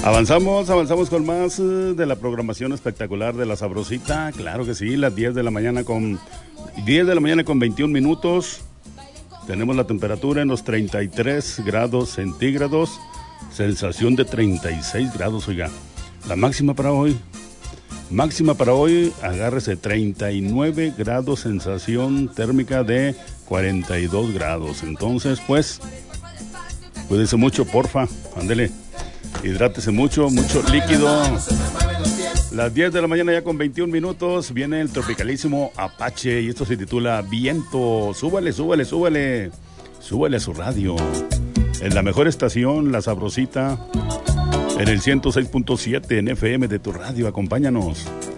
Avanzamos con más de la programación espectacular de La Sabrosita. Claro que sí, las 10 de la mañana con 21 minutos. Tenemos la temperatura en los 33 grados centígrados, sensación de 36 grados, oiga. La máxima para hoy, agárrese, 39 grados, sensación térmica de 42 grados. Entonces, pues, cuídese mucho, porfa, ándele. Hidrátese mucho líquido. Las 10 de la mañana ya con 21 minutos. Viene el tropicalísimo Apache y esto se titula Viento. Súbale a su radio. En la mejor estación, La Sabrosita, en el 106.7 en FM de tu radio. Acompáñanos.